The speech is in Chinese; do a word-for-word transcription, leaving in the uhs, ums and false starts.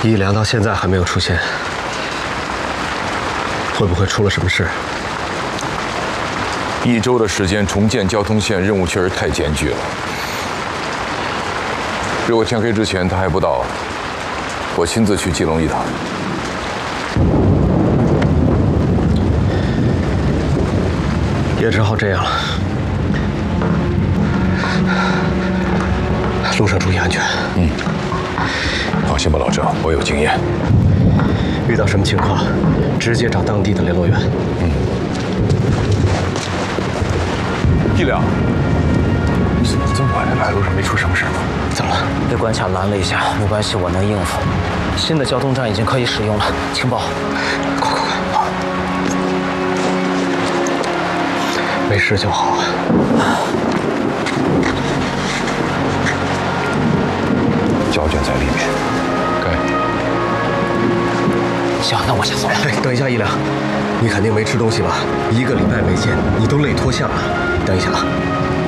一良到现在还没有出现，会不会出了什么事？ 一周的时间重建交通线，任务确实太艰巨了。如果天黑之前他还不到，我亲自去基隆一趟。 也只好这样了。路上注意安全。 嗯，放心吧，老郑，我有经验。 遇到什么情况，直接找当地的联络员。 嗯。一良，你怎么这么晚才来？路上没出什么事吧？ 怎么了？ 被关卡拦了一下，没关系，我能应付。新的交通站已经可以使用了，请报。 快快快！好，没事就好。 胶卷在里面。该。 行，那我先走了。 哎，等一下，一良，你肯定没吃东西吧？一个礼拜没见，你都累脱相了。等一下啊。